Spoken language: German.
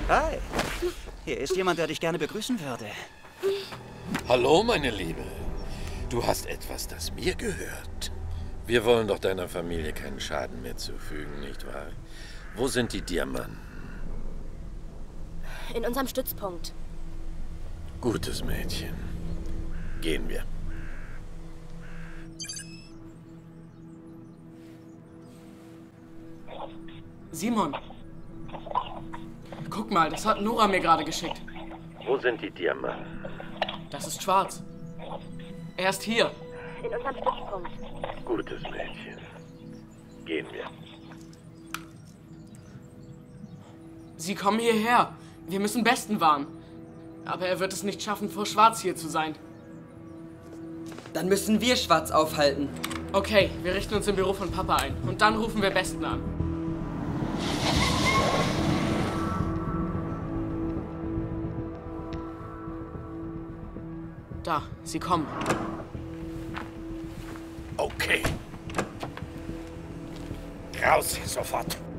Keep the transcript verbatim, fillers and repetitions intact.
Hi. Hier ist jemand, der dich gerne begrüßen würde. Hallo, meine Liebe. Du hast etwas, das mir gehört. Wir wollen doch deiner Familie keinen Schaden mehr zufügen, nicht wahr? Wo sind die Diamanten? In unserem Stützpunkt. Gutes Mädchen. Gehen wir. Simon. Guck mal, das hat Nora mir gerade geschickt. Wo sind die Diamanten? Das ist schwarz. Er ist hier. In unserem Stützpunkt. Gutes Mädchen. Gehen wir. Sie kommen hierher. Wir müssen Besten wahren. Aber er wird es nicht schaffen, vor Schwarz hier zu sein. Dann müssen wir Schwarz aufhalten. Okay, wir richten uns im Büro von Papa ein. Und dann rufen wir Besten an. Da, sie kommen. Okay. Raus hier sofort.